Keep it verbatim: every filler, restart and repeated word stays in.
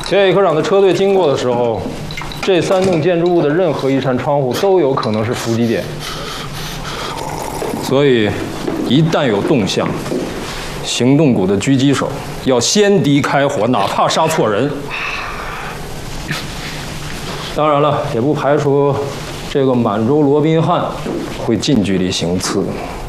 田野科长的车队经过的时候，这三栋建筑物的任何一扇窗户都有可能是伏击点，所以一旦有动向，行动股的狙击手要先敌开火，哪怕杀错人。当然了，也不排除这个满洲罗宾汉会近距离行刺。